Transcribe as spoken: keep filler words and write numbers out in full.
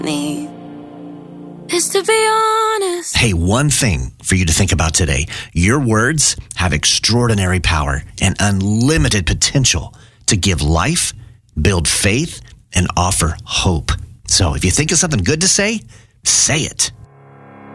need is to be honest. Hey, one thing for you to think about today. Your words have extraordinary power and unlimited potential to give life, build faith, and offer hope. So if you think of something good to say, say it.